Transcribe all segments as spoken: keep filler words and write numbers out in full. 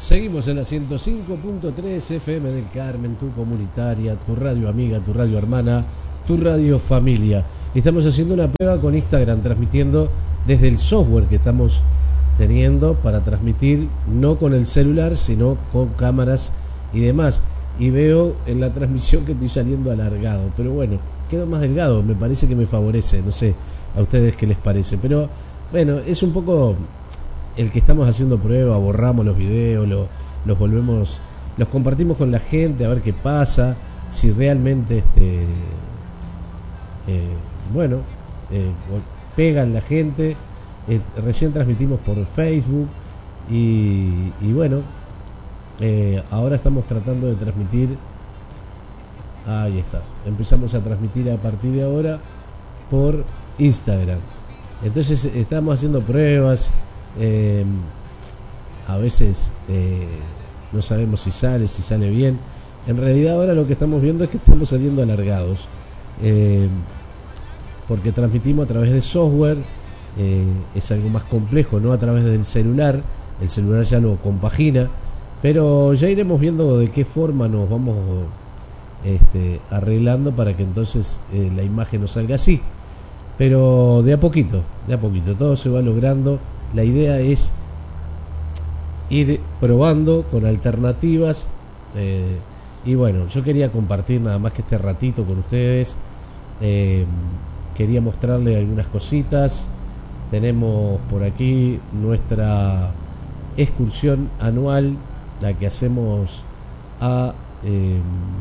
Seguimos en la ciento cinco punto tres F M del Carmen, tu comunitaria, tu radio amiga, tu radio hermana, tu radio familia. Estamos haciendo una prueba con Instagram, transmitiendo desde el software que estamos teniendo para transmitir no con el celular, sino con cámaras y demás. Y veo en la transmisión que estoy saliendo alargado, pero bueno, quedo más delgado, me parece que me favorece, no sé a ustedes qué les parece, pero bueno, es un poco el que estamos haciendo prueba, borramos los videos, lo, los volvemos, los compartimos con la gente a ver qué pasa, si realmente este eh, bueno eh, pegan la gente. Eh, recién transmitimos por Facebook y, y bueno, eh, ahora estamos tratando de transmitir. Ahí está, empezamos a transmitir a partir de ahora por Instagram. Entonces estamos haciendo pruebas. Eh, a veces eh, no sabemos si sale, si sale bien. En realidad ahora lo que estamos viendo es que estamos saliendo alargados, eh, porque transmitimos a través de software. Eh, es algo más complejo, no a través del celular. El celular ya lo compagina, pero ya iremos viendo de qué forma nos vamos este, arreglando para que entonces eh, la imagen nos salga así. Pero de a poquito, de a poquito, todo se va logrando. La idea es ir probando con alternativas, eh, y bueno, yo quería compartir nada más que este ratito con ustedes. Eh, quería mostrarles algunas cositas. Tenemos por aquí nuestra excursión anual, la que hacemos a eh,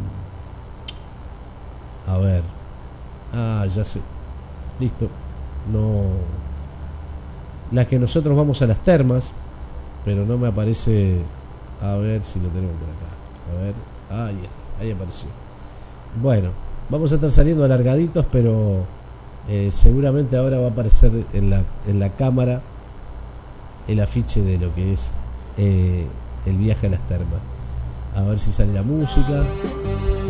a ver, ah, ya sé, listo, no, la que nosotros vamos a las termas, pero no me aparece. A ver si lo tenemos por acá. A ver, ahí, ahí apareció. Bueno, vamos a estar saliendo alargaditos, pero eh, seguramente ahora va a aparecer en la, en la cámara el afiche de lo que es eh, el viaje a las termas. A ver si sale la música.